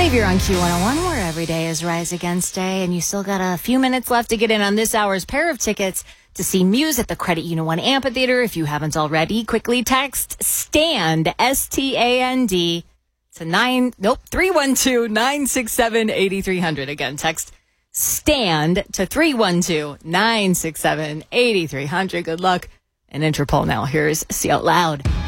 Xavier on Q101, where every day is Rise Against Day, and you still got a few minutes left to get in on this hour's pair of tickets to see Muse at the Credit Union 1 Amphitheater. If you haven't already, quickly text STAND, S-T-A-N-D, to 312-967-8300. Again, text STAND to 312-967-8300. Good luck. And Interpol now. Here's See Out Loud.